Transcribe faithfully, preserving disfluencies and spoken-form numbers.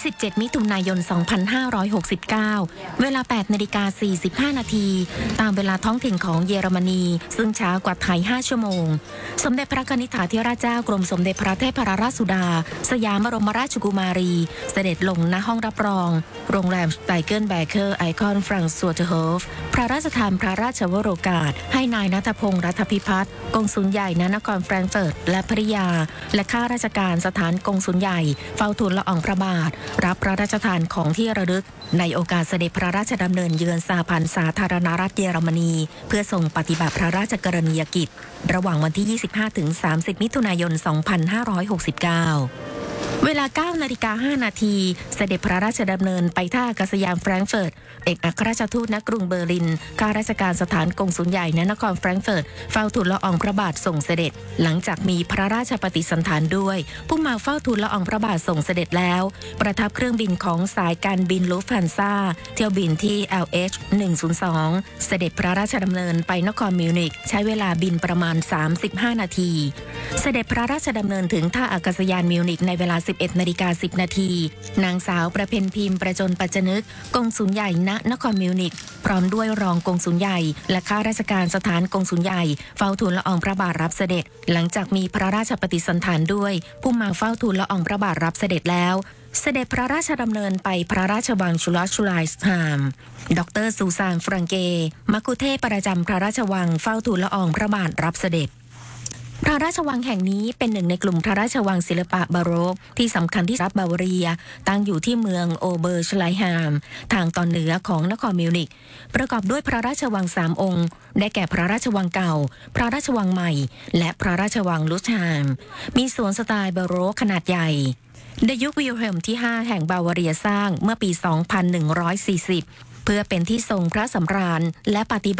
สิบเจ็ด มิถุนายน สองพันห้าร้อยหกสิบเก้า เวลา แปดนาฬิกาสี่สิบห้า นาที ตามเวลาท้องถิ่นของเยอรมนี ซึ่งช้ากว่าไทย ห้า ชั่วโมง สมเด็จพระนิธิถาธิราชเจ้ากรมสมเด็จพระเทพรัตนราชสุดา สยามบรมราชกุมารี เสด็จลงณห้องรับรอง โรงแรมไตเกิลแบเคอร์ไอคอนฟรังก์ซัวเตอร์โฮฟ พระราชทานพระราชวโรกาส ให้นายณัฐพงษ์รัฐพิพัฒน์กงสุลใหญ่ณนครแฟรงก์เฟิร์ตและภริยา และข้าราชการสถานกงสุลใหญ่เฝ้าทูลละอองพระบาทรับพระราชทานของที่ระลึกในโอกาสเสด็จพระราชดำเนินเยือนสหพันธ์สาธารณรัฐเยอรมนีเพื่อทรงปฏิบัติพระราชกรณียกิจระหว่างวันที่ ยี่สิบห้าถึงสามสิบ มิถุนายน สองพันห้าร้อยหกสิบเก้า เวลา เก้านาฬิกาห้า นาที เสด็จพระราชดำเนินไปท่าอากาศยานแฟรงก์เฟิร์ต เอกอัครราชทูตณกรุงเบอร์ลินข้าราชการสถานกงสุลใหญ่ณนครแฟรงก์เฟิร์ตเฝ้าทูลละอองพระบาทส่งเสด็จหลังจากมีพระราชปฏิสันถานด้วยผู้มาเฝ้าทูลละอองพระบาทส่งเสด็จแล้วประทับเครื่องบินของสายการบินลูฟแฮนซ่าเที่ยวบินที่ แอล เอช หนึ่งศูนย์สอง เสด็จพระราชดำเนินไปนครมิวนิกใช้เวลาบินประมาณสามสิบห้านาทีเสด็จพระราชดำเนินถึงท่าอากาศยานมิวนิกในเวลา สิบเอ็ดนาฬิกาสิบ นาทีนางสาวประเพณพิมพ์ประจนปัจจนึกกงสุลใหญ่ณนครมิวนิกพร้อมด้วยรองกงสุลใหญ่และข้าราชการสถานกงสุลใหญ่เฝ้าทูลละอองพระบาทรับเสด็จหลังจากมีพระราชปฏิสันถานด้วยผู้มาเฝ้าทูลละอองพระบาทรับเสด็จแล้วเสด็จพระราชดำเนินไปพระราชวังชุลชุไลส์ฮามดรซูซานฟรังเกมักคุเทศก์ประจำพระราชวังเฝ้าทูลละอองพระบาทรับเสด็จพระราชวังแห่งนี้เป็นหนึ่งในกลุ่มพระราชวังศิลปะบาโรกที่สำคัญที่รัฐบาวาเรียตั้งอยู่ที่เมืองโอเบอร์ชไลฮามทางตอนเหนือของนครมิวนิกประกอบด้วยพระราชวังสามองค์ได้แก่พระราชวังเก่าพระราชวังใหม่และพระราชวังลุชฮามมีสวนสไตล์บาโรกขนาดใหญ่ในยุควิลเฮลมที่ห้าแห่งบาวาเรียสร้างเมื่อปี สองพันหนึ่งร้อยสี่สิบ เพื่อเป็นที่ทรงพระสำราญและปฏิ